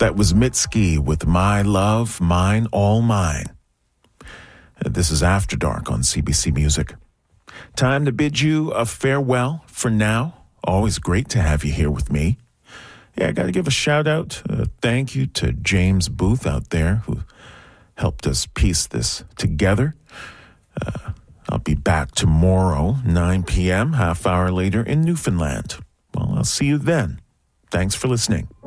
That was Mitski with My Love, Mine, All Mine. This is After Dark on CBC Music. Time to bid you a farewell for now. Always great to have you here with me. Yeah, I got to give a shout out, thank you to James Booth out there who helped us piece this together. I'll be back tomorrow, 9 p.m., half hour later in Newfoundland. Well, I'll see you then. Thanks for listening.